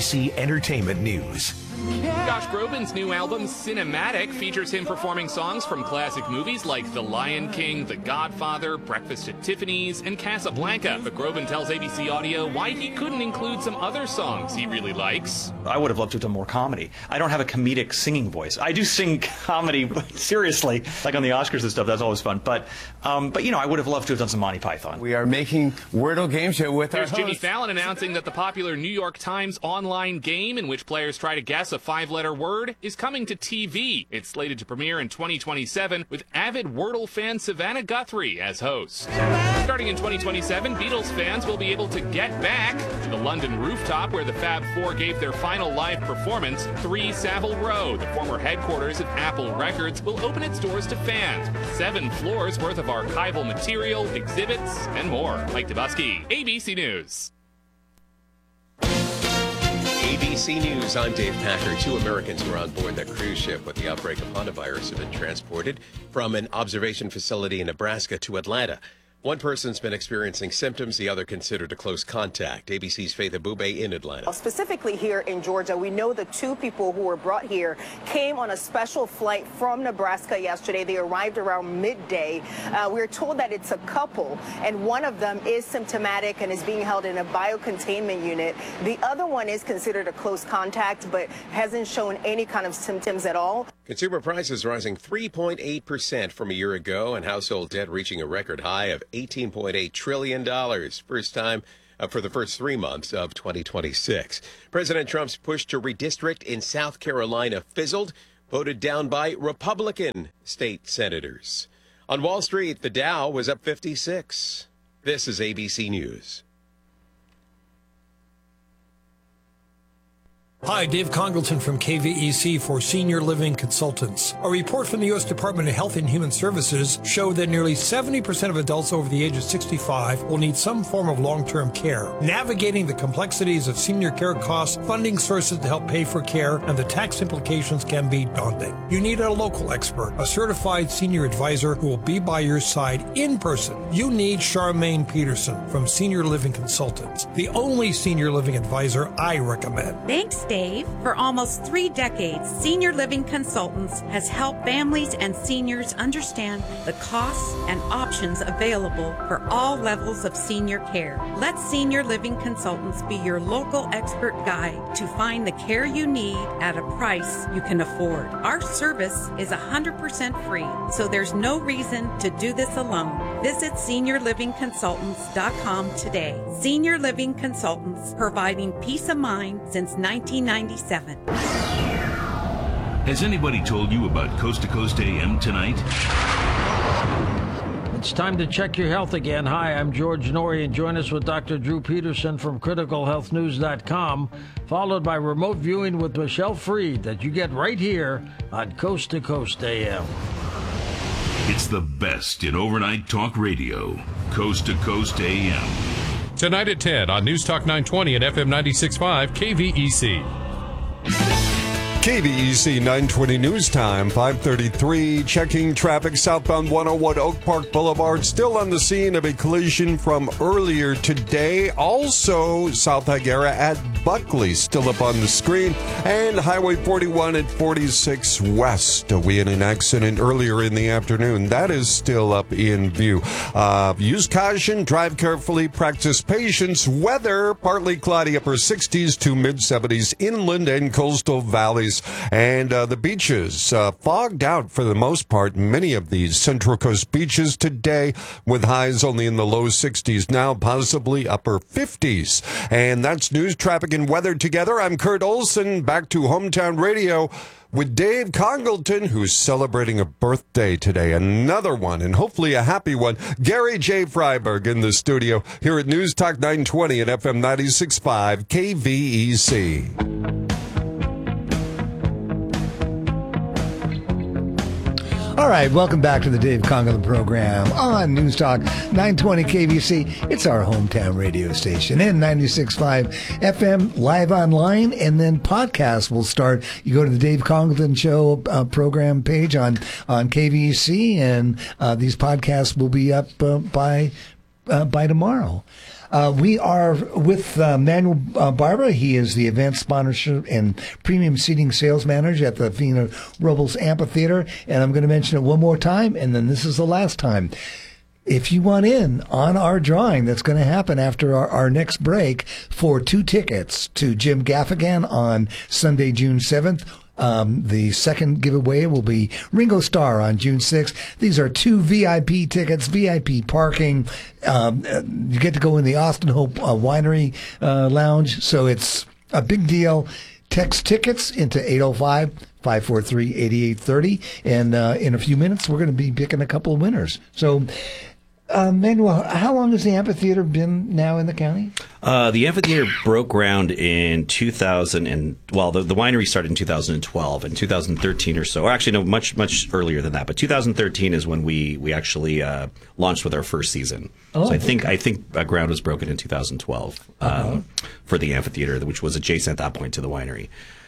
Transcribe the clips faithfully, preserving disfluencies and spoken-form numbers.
C Entertainment News. Josh Groban's new album, Cinematic, features him performing songs from classic movies like The Lion King, The Godfather, Breakfast at Tiffany's, and Casablanca. But Groban tells A B C Audio why he couldn't include some other songs he really likes. I would have loved to have done more comedy. I don't have a comedic singing voice. I do sing comedy, seriously, like on the Oscars and stuff. That's always fun. But, um, but you know, I would have loved to have done some Monty Python. We are making Wordle Game Show with There's our Jimmy host. Fallon announcing that the popular New York Times online game in which players try to guess a five-letter word is coming to T V. It's slated to premiere in twenty twenty-seven with avid Wordle fan Savannah Guthrie as host. Starting in twenty twenty-seven, Beatles fans will be able to get back to the London rooftop where the Fab Four gave their final live performance. three Savile Row, the former headquarters of Apple Records, will open its doors to fans. Seven floors worth of archival material, exhibits, and more. Mike Dubusky, A B C News. A B C News, I'm Dave Packer. Two Americans were on board the cruise ship with the outbreak of hantavirus have been transported from an observation facility in Nebraska to Atlanta. One person's been experiencing symptoms, the other considered a close contact. A B C's Faith Abube in Atlanta. Specifically here in Georgia, we know the two people who were brought here came on a special flight from Nebraska yesterday. They arrived around midday. Uh, we're told that it's a couple, and one of them is symptomatic and is being held in a biocontainment unit. The other one is considered a close contact, but hasn't shown any kind of symptoms at all. Consumer prices rising three point eight percent from a year ago, and household debt reaching a record high of eighteen point eight trillion dollars. First time uh, for the first three months of twenty twenty-six. President Trump's push to redistrict in South Carolina fizzled, voted down by Republican state senators. On Wall Street, the Dow was up fifty-six. This is A B C News. Hi, Dave Congleton from K V E C for Senior Living Consultants. A report from the U S Department of Health and Human Services showed that nearly seventy percent of adults over the age of sixty-five will need some form of long-term care. Navigating the complexities of senior care costs, funding sources to help pay for care, and the tax implications can be daunting. You need a local expert, a certified senior advisor who will be by your side in person. You need Charmaine Peterson from Senior Living Consultants, the only senior living advisor I recommend. Thanks, Dave. For almost three decades, Senior Living Consultants has helped families and seniors understand the costs and options available for all levels of senior care. Let Senior Living Consultants be your local expert guide to find the care you need at a price you can afford. Our service is one hundred percent free, so there's no reason to do this alone. Visit senior living consultants dot com today. Senior Living Consultants, providing peace of mind since nineteen ninety-seven. Has anybody told you about Coast to Coast A M tonight? It's time to check your health again. Hi, I'm George Norrie, and join us with Doctor Drew Peterson from critical health news dot com, followed by remote viewing with Michelle Freed that you get right here on Coast to Coast A M. It's the best in overnight talk radio. Coast to Coast A M. Tonight at ten on News Talk nine twenty and F M ninety-six point five K V E C. K V E C nine twenty News Time, five thirty-three. Checking traffic southbound one oh one Oak Park Boulevard. Still on the scene of a collision from earlier today. Also, South Higuera at Buckley, still up on the screen. And Highway forty-one at forty-six West. We had an accident earlier in the afternoon. That is still up in view. Uh, use caution, drive carefully, practice patience. Weather, partly cloudy, upper sixties to mid seventies, inland and coastal valleys. And uh, the beaches uh, fogged out for the most part. Many of these Central Coast beaches today with highs only in the low sixties now, possibly upper fifties. And that's news, traffic, and weather together. I'm Kurt Olson, back to Hometown Radio with Dave Congleton, who's celebrating a birthday today. Another one, and hopefully a happy one. Gary J. Freiberg in the studio here at News Talk nine twenty at F M ninety-six point five K V E C. All right, welcome back to the Dave Congleton program on News Talk nine twenty K V C. It's our hometown radio station and ninety-six point five F M, live online, and then podcasts will start. You go to the Dave Congleton Show uh, program page on, on K V E C, and uh, these podcasts will be up uh, by uh, by tomorrow. Uh, we are with uh, Manuel uh, Barba. He is the event sponsor and premium seating sales manager at the Vina Robles Amphitheater. And I'm going to mention it one more time, and then this is the last time. If you want in on our drawing that's going to happen after our, our next break for two tickets to Jim Gaffigan on Sunday, June seventh, um, the second giveaway will be Ringo Starr on June sixth. These are two V I P tickets, V I P parking. Um, you get to go in the Austin Hope uh, Winery uh, Lounge, so it's a big deal. Text tickets into eight oh five, five four three, eight eight three oh, and uh, in a few minutes, we're going to be picking a couple of winners. So, Uh, Manuel, how long has the amphitheater been now in the county? Uh, the amphitheater broke ground in two thousand, and well, the, the winery started in two thousand twelve, and two thousand thirteen or so, or actually no, much much earlier than that. But two thousand thirteen is when we we actually uh, launched with our first season. Oh, so I think okay. I think uh, ground was broken in two thousand twelve um, uh-huh. for the amphitheater, which was adjacent at that point to the winery.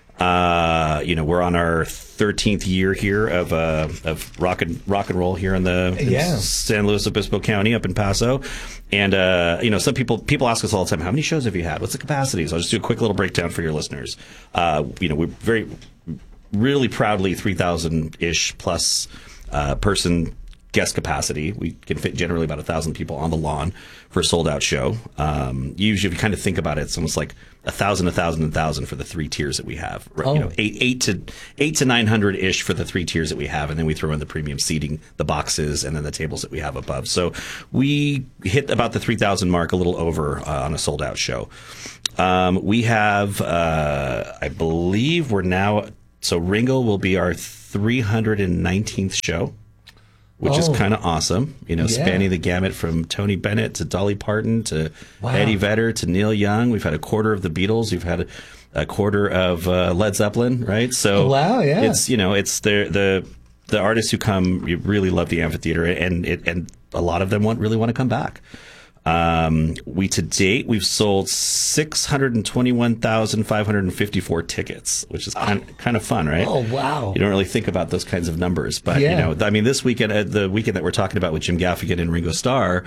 Uh, you know, we're on our thirteenth year here of uh, of rock and rock and roll here in the in yeah. San Luis Obispo County up in Paso, and uh, you know, some people people ask us all the time, how many shows have you had? What's the capacity? So I'll just do a quick little breakdown for your listeners. Uh, you know, we're very, really proudly three thousand ish plus uh, person guest capacity. We can fit generally about a thousand people on the lawn for a sold out show. Um, usually, if you kind of think about it, it's almost like a thousand, a thousand, a thousand for the three tiers that we have. Oh. You know, eight, eight to eight to nine hundred ish for the three tiers that we have, and then we throw in the premium seating, the boxes, and then the tables that we have above. So we hit about the three thousand mark, a little over uh, on a sold out show. Um, we have, uh, I believe, we're now. So Ringo will be our three hundred nineteenth show, which oh. is kind of awesome, you know, yeah. spanning the gamut from Tony Bennett to Dolly Parton to wow. Eddie Vedder to Neil Young. We've had a quarter of the Beatles. We've had a, a quarter of uh, Led Zeppelin, right? So wow, yeah. it's, you know, it's the the the artists who come, you really love the amphitheater, and it and a lot of them want really want to come back. Um, we to date we've sold six hundred twenty-one thousand five hundred fifty-four tickets, which is kind of, kind of fun, right? Oh wow! You don't really think about those kinds of numbers, but yeah. you know, I mean, this weekend, uh, the weekend that we're talking about with Jim Gaffigan and Ringo Starr,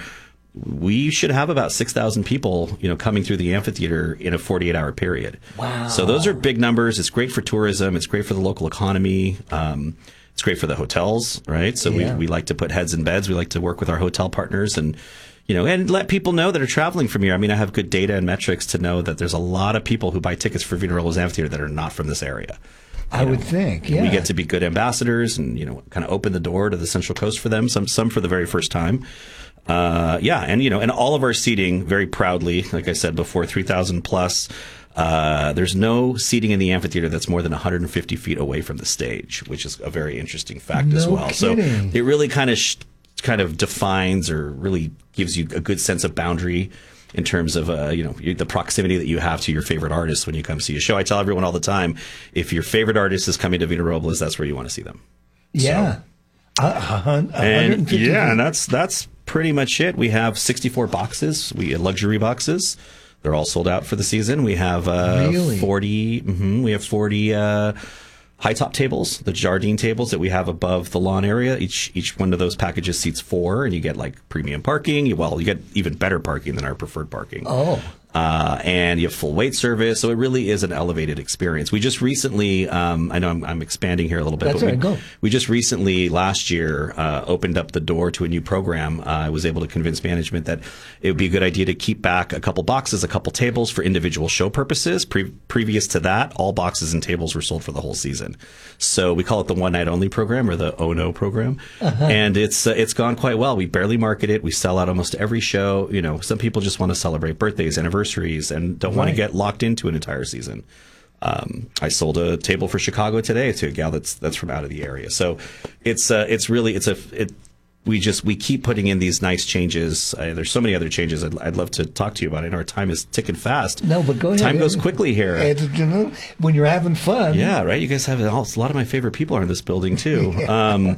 we should have about six thousand people, you know, coming through the amphitheater in a forty-eight hour period. Wow! So those are big numbers. It's great for tourism. It's great for the local economy. Um, it's great for the hotels, right? So yeah. we we like to put heads in beds. We like to work with our hotel partners and. You know, and let people know that are traveling from here. I mean, I have good data and metrics to know that there's a lot of people who buy tickets for Vina Robles Amphitheater that are not from this area. I know? would think, yeah. We get to be good ambassadors and, you know, kind of open the door to the Central Coast for them, some some for the very first time. Uh, yeah, and, you know, and all of our seating, very proudly, like I said before, three thousand plus. Uh, there's no seating in the amphitheater that's more than one hundred fifty feet away from the stage, which is a very interesting fact no as well. Kidding. So it really kind of... Sh- kind of defines or really gives you a good sense of boundary in terms of uh, you know the proximity that you have to your favorite artist when you come see a show. I tell everyone all the time, if your favorite artist is coming to Vina Robles, that's where you want to see them. Yeah, so, uh, and yeah, and that's that's pretty much it. We have sixty-four boxes, we luxury boxes. They're all sold out for the season. We have uh, really? forty. Mm-hmm, we have forty. Uh, High top tables, the Jardine tables that we have above the lawn area. Each each one of those packages seats four, and you get like premium parking. You, well, you get even better parking than our preferred parking. Oh. Uh, and you have full weight service, so it really is an elevated experience. We just recently, um, I know I'm, I'm expanding here a little bit, That's but right, we, go. we just recently, last year, uh, opened up the door to a new program. Uh, I was able to convince management that it would be a good idea to keep back a couple boxes, a couple tables for individual show purposes. Pre- previous to that, all boxes and tables were sold for the whole season. So we call it the one night only program, or the Oh No program, uh-huh. and it's uh, it's gone quite well. We barely market it. We sell out almost every show. You know, some people just want to celebrate birthdays, anniversaries, and don't right. want to get locked into an entire season. Um, I sold a table for Chicago today to a gal that's that's from out of the area. So it's uh, it's really it's a it, we just we keep putting in these nice changes. Uh, there's so many other changes I'd, I'd love to talk to you about. I know our time is ticking fast. No, but go ahead. Time goes quickly here. It's, you know, when you're having fun. Yeah, right. You guys have a lot of my favorite people are in this building too. um,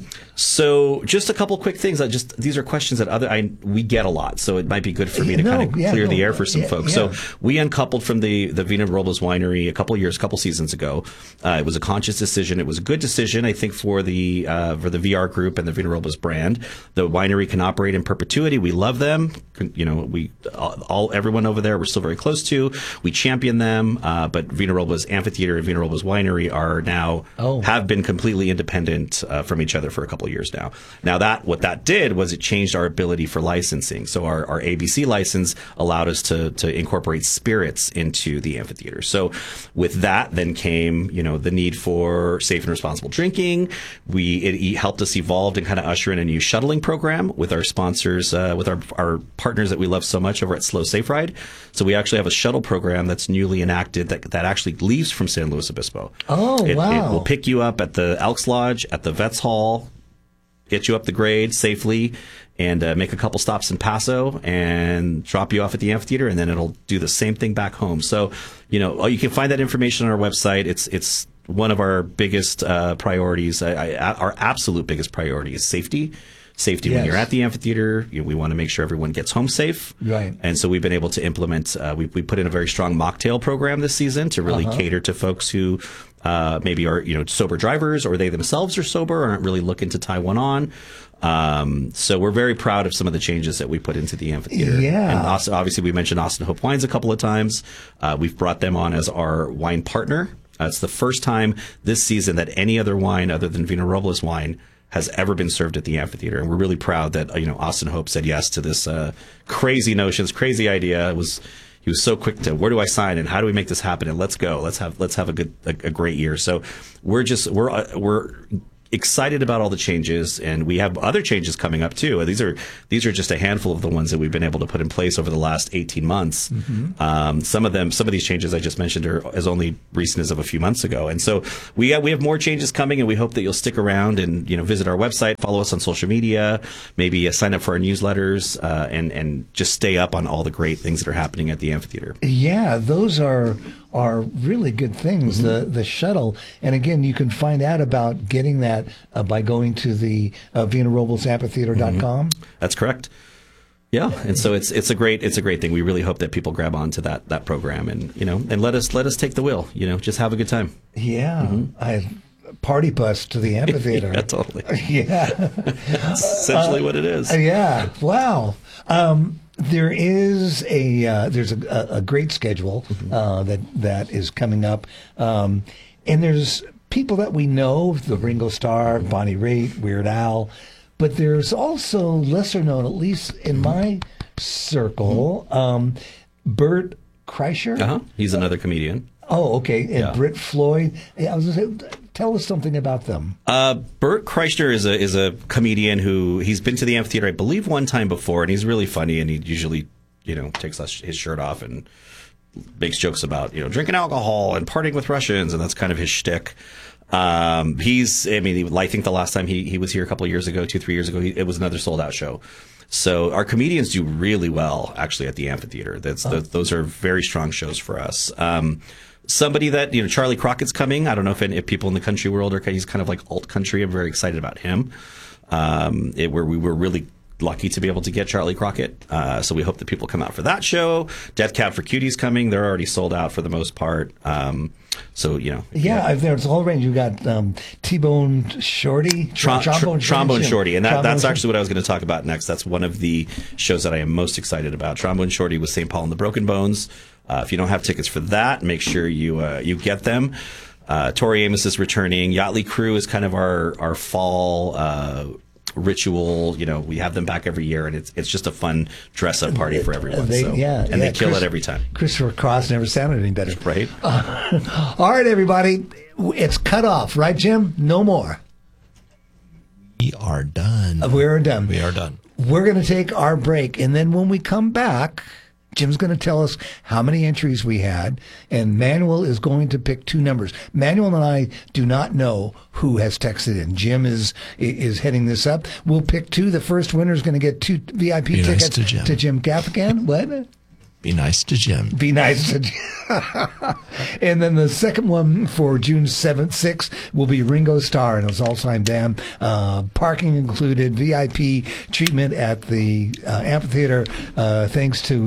so just a couple quick things. I just these are questions that other I we get a lot, so it might be good for me to no, kind of yeah, clear no, the air for some yeah, folks. yeah. So we uncoupled from the the Vina Robles Winery a couple of years, a couple seasons ago. Uh, it was a conscious decision. It was a good decision, I think, for the uh, for the V R group and the Vina Robles brand. the winery can operate in perpetuity. We love them. You know, we all everyone over there we're still very close to. We champion them, uh, but Vino Robles Amphitheater and Vino Robles Winery are now oh. have been completely independent uh, from each other for a couple of years now. Now that what that did was it changed our ability for licensing. So our, our A B C license allowed us to to incorporate spirits into the amphitheater. So with that, then came you know the need for safe and responsible drinking. We it, it helped us evolve and kind of usher in a new shuttling program with our sponsors, uh, with our our partners that we love so much over at Slow Safe Ride. So we actually have a shuttle program that's newly enacted that that actually leaves from San Luis Obispo. Oh, it, wow. It will pick you up at the Elks Lodge, at the Vets Hall, get you up the grade safely, and uh, make a couple stops in Paso and drop you off at the amphitheater, and then it'll do the same thing back home. So, you know, oh, you can find that information on our website. It's it's one of our biggest uh, priorities. I, I, our absolute biggest priority is safety. Safety yes. when you're at the amphitheater. You know, we want to make sure everyone gets home safe. Right. And so we've been able to implement, uh, we, we put in a very strong mocktail program this season to really Uh-huh. cater to folks who uh, maybe are, you know, sober drivers or they themselves are sober or aren't really looking to tie one on. Um, so we're very proud of some of the changes that we put into the amphitheater. Yeah. And also, obviously, we mentioned Austin Hope Wines a couple of times. Uh, we've brought them on as our wine partner. Uh, it's the first time this season that any other wine other than Vino Robles wine has ever been served at the amphitheater, and we're really proud that uh, you know Austin Hope said yes to this uh, crazy notions, crazy idea. It was he was so quick to where do I sign and how do we make this happen and let's go, let's have let's have a good a, a great year. So we're just we're uh, we're excited about all the changes, and we have other changes coming up too. These are these are just a handful of the ones that we've been able to put in place over the last eighteen months. Mm-hmm. Um, some of them, some of these changes I just mentioned are as only recent as of a few months ago, and so we have, we have more changes coming, and we hope that you'll stick around and you know visit our website, follow us on social media, maybe uh, sign up for our newsletters, uh, and and just stay up on all the great things that are happening at the amphitheater. Yeah, those are are really good things. Mm-hmm. The the shuttle, and again, you can find out about getting that uh, by going to the uh, Vino Robles Amphitheater dot com. Mm-hmm. That's correct. Yeah, and so it's it's a great it's a great thing. We really hope that people grab on to that that program and you know and let us let us take the wheel. You know, just have a good time. Yeah, Mm-hmm. I party bus to the amphitheater. Yeah, totally. Yeah, That's essentially Uh, what it is. Yeah. Wow. Um, there is a uh, there's a, a great schedule uh, that that is coming up, um, and there's people that we know, the Ringo Starr, Bonnie Raitt, Weird Al, but there's also lesser known, at least in my circle, um, Bert Kreischer. Uh-huh. He's another comedian. Oh, okay. And Yeah. Britt Floyd. Yeah, I was going to say, tell us something about them. Uh, Bert Kreischer is a is a comedian who he's been to the amphitheater, I believe, one time before, and he's really funny. And he usually, you know, takes his shirt off and makes jokes about you know drinking alcohol and partying with Russians, and that's kind of his shtick. Um, he's, I mean, he, I think the last time he he was here a couple of years ago, two three years ago, he, it was another sold out show. So our comedians do really well actually at the amphitheater. That's Oh. the, those are very strong shows for us. Um, Somebody that, you know, Charlie Crockett's coming. I don't know if, any, if people in the country world are, he's kind of like alt country. I'm very excited about him. Um, it, where we were really lucky to be able to get Charlie Crockett. Uh, so we hope that people come out for that show. Death Cab for Cuties coming. They're already sold out for the most part. Um, so, you know. Yeah, I've, there's a whole range. You got um, T-Bone Shorty, Trom- Trombone, tr- Trombone Shorty, Shorty, and that, Trombone that's Shorty. actually what I was going to talk about next. That's one of the shows that I am most excited about. Trombone Shorty with Saint Paul and the Broken Bones. Uh, if you don't have tickets for that, make sure you uh, you get them. Uh, Tori Amos is returning. Yachtly Crew is kind of our our fall uh, ritual. You know, we have them back every year, and it's it's just a fun dress up party for everyone. They, so, yeah, and yeah, they kill Chris- it every time. Christopher Cross never sounded any better. Right. Uh, all right, everybody, it's cut off, right, Jim? No more. We are done. Uh, We're done. We are done. We're going to take our break, and then when we come back, Jim's going to tell us how many entries we had, and Manuel is going to pick two numbers. Manuel and I do not know who has texted in. Jim is is heading this up. We'll pick two. The first winner is going to get two V I P Be nice tickets to Jim. to Jim Gaffigan. What? Be nice to Jim. Be nice to Jim. And then the second one for June seventh, sixth will be Ringo Starr and his Alzheimer's Dam. Uh, parking included, V I P treatment at the uh, amphitheater, uh, thanks to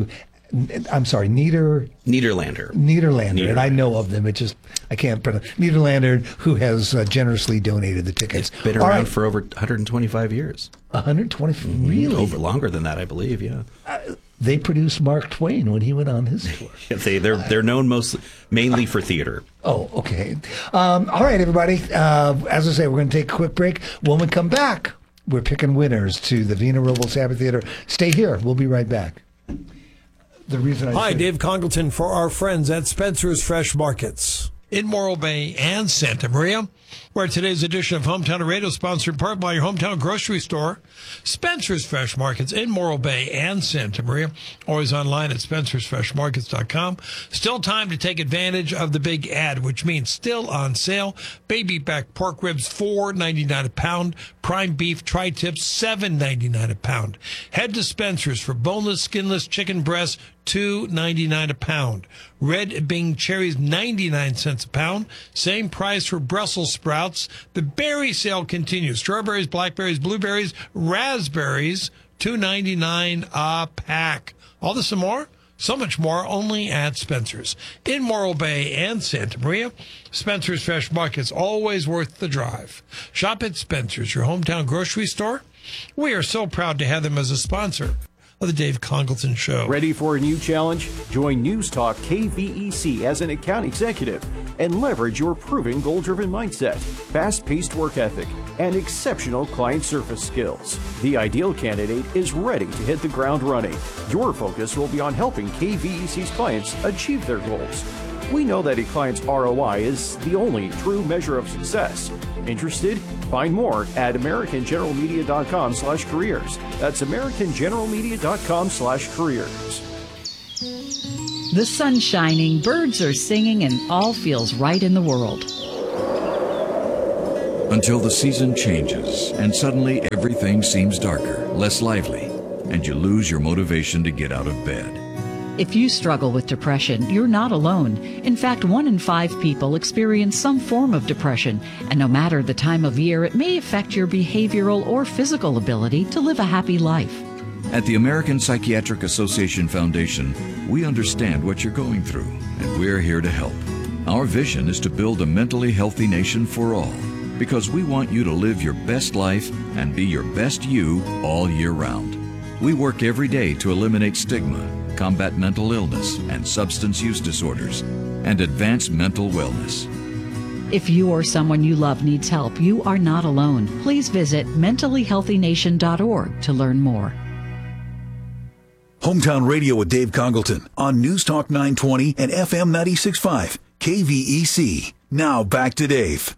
I'm sorry, Nieder... Niederlander. Niederlander, Niederlander. and I know of them. It just, I can't pronounce. Niederlander, who has uh, generously donated the tickets. It's been All around right. for over one hundred twenty-five years. one hundred twenty, really? Over longer than that, I believe, yeah. Uh, they produced Mark Twain when he went on his tour. they, they're, they're known mostly, mainly for theater. Oh, okay. Um, all right, everybody. Uh, as I say, we're going to take a quick break. When we come back, we're picking winners to the Vina Robles Amphitheater. Stay here. We'll be right back. The reason I Hi, said- Dave Congleton for our friends at Spencer's Fresh Markets in Morro Bay and Santa Maria, where today's edition of Hometown Radio is sponsored in part by your hometown grocery store, Spencer's Fresh Markets in Morro Bay and Santa Maria. Always online at spencers fresh markets dot com. Still time to take advantage of the big ad, which means still on sale. Baby back pork ribs, four ninety-nine a pound. Prime beef tri-tips, seven ninety-nine a pound. Head to Spencer's for boneless, skinless chicken breasts, two ninety-nine a pound. Red Bing cherries, ninety-nine cents a pound. Same price for Brussels sprouts. The berry sale continues. Strawberries, blackberries, blueberries, raspberries, two ninety-nine a pack. All this and more? So much more only at Spencer's in Morro Bay and Santa Maria. Spencer's Fresh Markets, always worth the drive. Shop at Spencer's, your hometown grocery store. We are so proud to have them as a sponsor of the Dave Congleton Show. Ready for a new challenge? Join News Talk K V E C as an account executive and leverage your proven goal-driven mindset, fast-paced work ethic, and exceptional client service skills. The ideal candidate is ready to hit the ground running. Your focus will be on helping K V E C's clients achieve their goals. We know that a client's R O I is the only true measure of success. Interested? Find more at american general media dot com slash careers. That's american general media dot com slash careers. The sun's shining, birds are singing, and all feels right in the world. Until the season changes, and suddenly everything seems darker, less lively, and you lose your motivation to get out of bed. If you struggle with depression, you're not alone. In fact, one in five people experience some form of depression, and no matter the time of year, it may affect your behavioral or physical ability to live a happy life. At the American Psychiatric Association Foundation, we understand what you're going through, and we're here to help. Our vision is to build a mentally healthy nation for all, because we want you to live your best life and be your best you all year round. We work every day to eliminate stigma, combat mental illness and substance use disorders, and advance mental wellness. If you or someone you love needs help, you are not alone. Please visit mentally healthy nation dot org to learn more. Hometown Radio with Dave Congleton on News Talk nine twenty and F M ninety-six point five K V E C. Now back to Dave.